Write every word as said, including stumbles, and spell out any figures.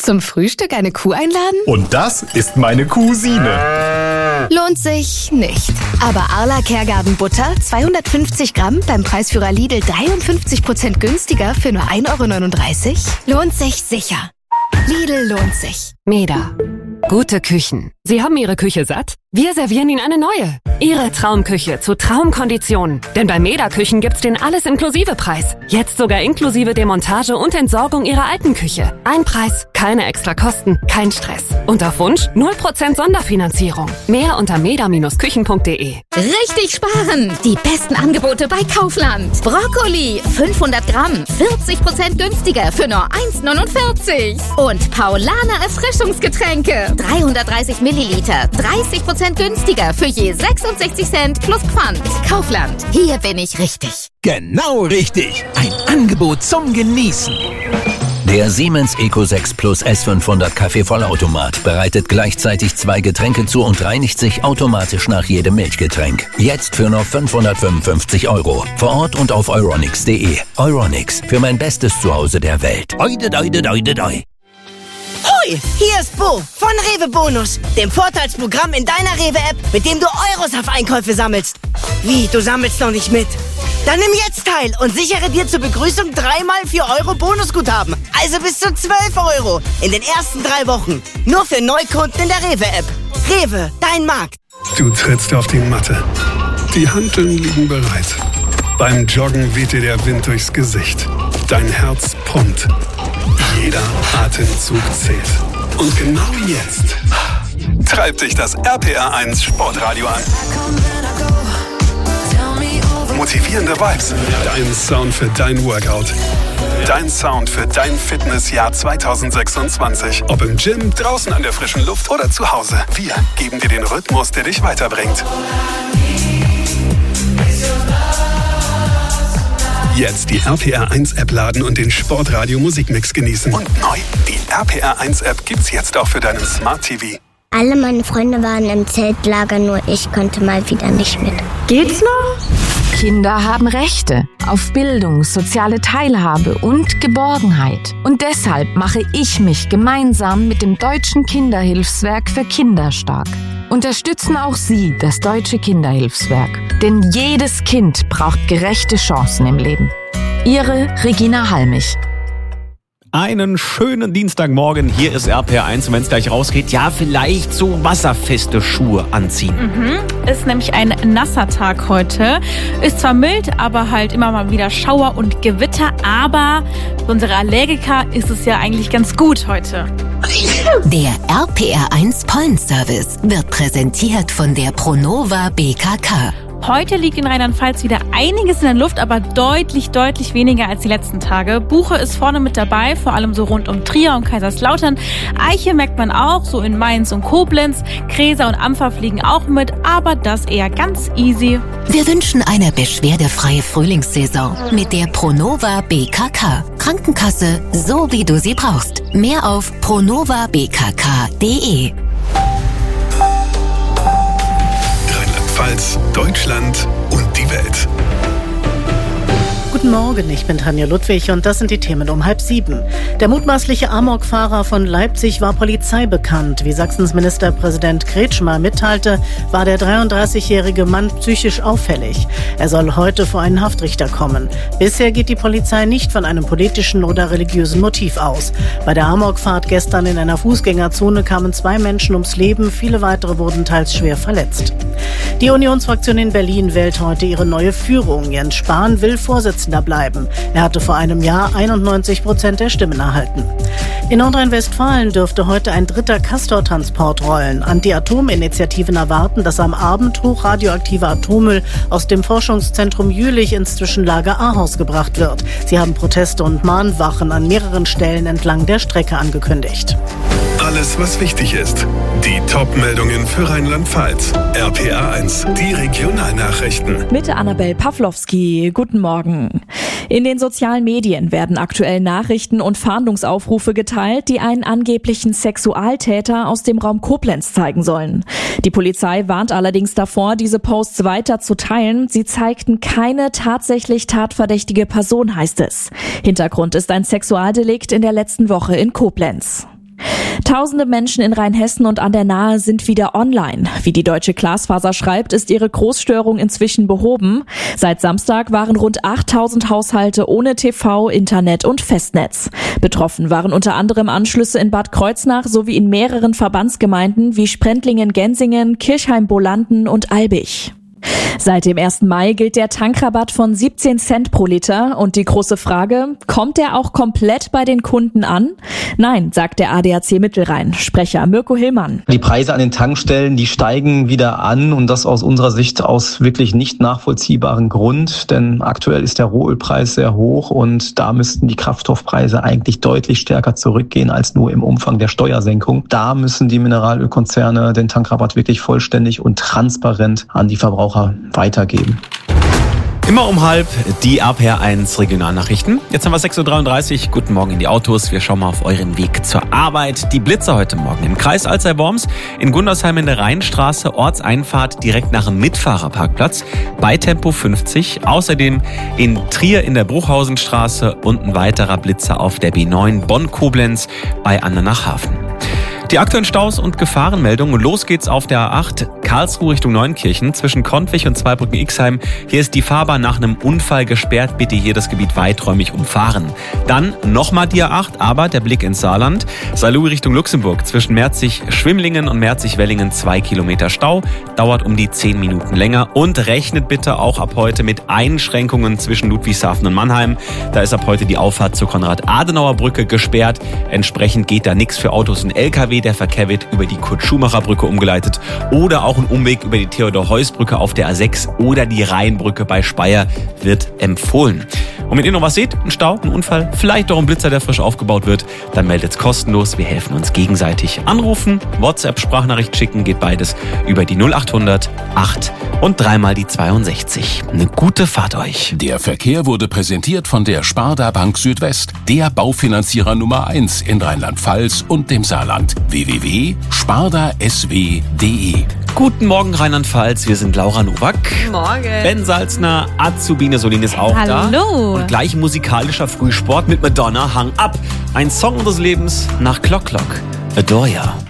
Zum Frühstück eine Kuh einladen? Und das ist meine Cousine. Lohnt sich nicht. Aber Arla Kergarten Butter, zweihundertfünfzig Gramm, beim Preisführer Lidl dreiundfünfzig Prozent günstiger für nur ein Euro neununddreißig? Lohnt sich sicher. Lidl lohnt sich. Meda. Gute Küchen. Sie haben Ihre Küche satt? Wir servieren Ihnen eine neue. Ihre Traumküche zu Traumkonditionen. Denn bei Meda Küchen gibt's den Alles-Inklusive-Preis. Jetzt sogar inklusive Demontage und Entsorgung Ihrer alten Küche. Ein Preis, keine extra Kosten, kein Stress. Und auf Wunsch null Prozent Sonderfinanzierung. Mehr unter meda Bindestrich küchen punkt de. Richtig sparen! Die besten Angebote bei Kaufland. Brokkoli, fünfhundert Gramm, vierzig Prozent günstiger für nur eins neunundvierzig. Und Paulaner Erfrischungsgetränke, dreihundertdreißig Milliliter, dreißig Prozent günstiger für je sechsundsechzig Cent plus Pfand. Kaufland, hier bin ich richtig. Genau richtig. Ein Angebot zum Genießen. Der Siemens Eco sechs Plus S fünfhundert Kaffee-Vollautomat bereitet gleichzeitig zwei Getränke zu und reinigt sich automatisch nach jedem Milchgetränk. Jetzt für nur fünfhundertfünfundfünfzig Euro. Vor Ort und auf euronics punkt de. Euronics, für mein bestes Zuhause der Welt. Oide, oide, oide, oide. Hoi, hier ist Bo von Rewe Bonus, dem Vorteilsprogramm in deiner Rewe-App, mit dem du Euros auf Einkäufe sammelst. Wie, du sammelst noch nicht mit? Dann nimm jetzt teil und sichere dir zur Begrüßung dreimal vier Euro Bonusguthaben. Also bis zu zwölf Euro in den ersten drei Wochen. Nur für Neukunden in der Rewe-App. Rewe, dein Markt. Du trittst auf die Matte. Die Hanteln liegen bereit. Beim Joggen weht dir der Wind durchs Gesicht. Dein Herz pumpt. Jeder Atemzug zählt. Und genau jetzt treibt dich das R P R eins Sportradio an. Motivierende Vibes. Dein Sound für dein Workout. Dein Sound für dein Fitnessjahr zwanzig sechsundzwanzig. Ob im Gym, draußen an der frischen Luft oder zu Hause. Wir geben dir den Rhythmus, der dich weiterbringt. Jetzt die R P R eins App laden und den Sportradio Musikmix genießen. Und neu, die R P R eins App gibt's jetzt auch für deinen Smart T V. Alle meine Freunde waren im Zeltlager, nur ich konnte mal wieder nicht mit. Geht's noch? Kinder haben Rechte auf Bildung, soziale Teilhabe und Geborgenheit. Und deshalb mache ich mich gemeinsam mit dem Deutschen Kinderhilfswerk für Kinder stark. Unterstützen auch Sie das Deutsche Kinderhilfswerk. Denn jedes Kind braucht gerechte Chancen im Leben. Ihre Regina Halmich. Einen schönen Dienstagmorgen, hier ist R P R eins und wenn es gleich rausgeht, ja vielleicht so wasserfeste Schuhe anziehen. Mhm. Ist nämlich ein nasser Tag heute. Ist zwar mild, aber halt immer mal wieder Schauer und Gewitter, aber für unsere Allergiker ist es ja eigentlich ganz gut heute. Der R P R eins Pollenservice wird präsentiert von der Pronova B K K. Heute liegt in Rheinland-Pfalz wieder einiges in der Luft, aber deutlich, deutlich weniger als die letzten Tage. Buche ist vorne mit dabei, vor allem so rund um Trier und Kaiserslautern. Eiche merkt man auch, so in Mainz und Koblenz. Gräser und Ampfer fliegen auch mit, aber das eher ganz easy. Wir wünschen eine beschwerdefreie Frühlingssaison mit der Pronova B K K. Krankenkasse, so wie du sie brauchst. Mehr auf pronova b k k punkt de. Rheinland-Pfalz, Deutschland und die Welt. Guten Morgen, ich bin Tanja Ludwig und das sind die Themen um halb sieben. Der mutmaßliche Amokfahrer von Leipzig war Polizei bekannt. Wie Sachsens Ministerpräsident Kretschmer mitteilte, war der dreiunddreißigjährige Mann psychisch auffällig. Er soll heute vor einen Haftrichter kommen. Bisher geht die Polizei nicht von einem politischen oder religiösen Motiv aus. Bei der Amokfahrt gestern in einer Fußgängerzone kamen zwei Menschen ums Leben, viele weitere wurden teils schwer verletzt. Die Unionsfraktion in Berlin wählt heute ihre neue Führung. Jens Spahn will Vorsitzender bleiben. Er hatte vor einem Jahr einundneunzig Prozent der Stimmen erhalten. In Nordrhein-Westfalen dürfte heute ein dritter Castor-Transport rollen. Anti-Atom-Initiativen erwarten, dass am Abend hochradioaktiver Atommüll aus dem Forschungszentrum Jülich ins Zwischenlager Ahaus gebracht wird. Sie haben Proteste und Mahnwachen an mehreren Stellen entlang der Strecke angekündigt. Alles, was wichtig ist. Die Top-Meldungen für Rheinland-Pfalz. R P R eins, die Regionalnachrichten. Mit Annabel Pawlowski. Guten Morgen. In den sozialen Medien werden aktuell Nachrichten und Fahndungsaufrufe geteilt, die einen angeblichen Sexualtäter aus dem Raum Koblenz zeigen sollen. Die Polizei warnt allerdings davor, diese Posts weiter zu teilen. Sie zeigten keine tatsächlich tatverdächtige Person, heißt es. Hintergrund ist ein Sexualdelikt in der letzten Woche in Koblenz. Tausende Menschen in Rheinhessen und an der Nahe sind wieder online. Wie die Deutsche Glasfaser schreibt, ist ihre Großstörung inzwischen behoben. Seit Samstag waren rund achttausend Haushalte ohne T V, Internet und Festnetz. Betroffen waren unter anderem Anschlüsse in Bad Kreuznach sowie in mehreren Verbandsgemeinden wie Sprendlingen, Gensingen, Kirchheim-Bolanden und Albig. Seit dem ersten Mai gilt der Tankrabatt von siebzehn Cent pro Liter und die große Frage, kommt der auch komplett bei den Kunden an? Nein, sagt der A D A C Mittelrhein. Sprecher Mirko Hillmann. Die Preise an den Tankstellen, die steigen wieder an und das aus unserer Sicht aus wirklich nicht nachvollziehbaren Grund, denn aktuell ist der Rohölpreis sehr hoch und da müssten die Kraftstoffpreise eigentlich deutlich stärker zurückgehen als nur im Umfang der Steuersenkung. Da müssen die Mineralölkonzerne den Tankrabatt wirklich vollständig und transparent an die Verbraucher weitergeben. Immer um halb die R P R eins Regionalnachrichten. Jetzt haben wir sechs Uhr dreiunddreißig. Guten Morgen in die Autos. Wir schauen mal auf euren Weg zur Arbeit. Die Blitzer heute Morgen im Kreis Alzey-Worms, in Gundersheim in der Rheinstraße, Ortseinfahrt direkt nach dem Mitfahrerparkplatz bei Tempo fünfzig. Außerdem in Trier in der Bruchhausenstraße und ein weiterer Blitzer auf der B neun Bonn-Koblenz bei Andernach-Hafen. Die aktuellen Staus und Gefahrenmeldungen. Los geht's auf der A acht Karlsruhe Richtung Neunkirchen zwischen Kontwig und Zweibrücken-Ixheim. Hier ist die Fahrbahn nach einem Unfall gesperrt. Bitte hier das Gebiet weiträumig umfahren. Dann nochmal die A acht, aber der Blick ins Saarland. Saarlouis Richtung Luxemburg zwischen Merzig-Schwimmlingen und Merzig-Wellingen zwei Kilometer Stau. Dauert um die zehn Minuten länger. Und rechnet bitte auch ab heute mit Einschränkungen zwischen Ludwigshafen und Mannheim. Da ist ab heute die Auffahrt zur Konrad-Adenauer-Brücke gesperrt. Entsprechend geht da nichts für Autos und L K W. Der Verkehr wird über die Kurt-Schumacher-Brücke umgeleitet oder auch ein Umweg über die Theodor-Heuss-Brücke auf der A sechs oder die Rheinbrücke bei Speyer wird empfohlen. Und wenn ihr noch was seht, ein Stau, ein Unfall, vielleicht doch ein Blitzer, der frisch aufgebaut wird, dann meldet es kostenlos. Wir helfen uns gegenseitig. Anrufen, WhatsApp-Sprachnachricht schicken, geht beides über die null achthundert acht und dreimal die zweiundsechzig. Eine gute Fahrt euch. Der Verkehr wurde präsentiert von der Sparda Bank Südwest, der Baufinanzierer Nummer eins in Rheinland-Pfalz und dem Saarland. w w w punkt sparda s w punkt d e. Guten Morgen Rheinland-Pfalz, wir sind Laura Nowak. Morgen. Ben Salzner, Azubine Solin ist auch Hallo. da. Und gleich musikalischer Frühsport mit Madonna, Hang Up. Ein Song unseres Lebens nach Clock Clock. Adore Ya.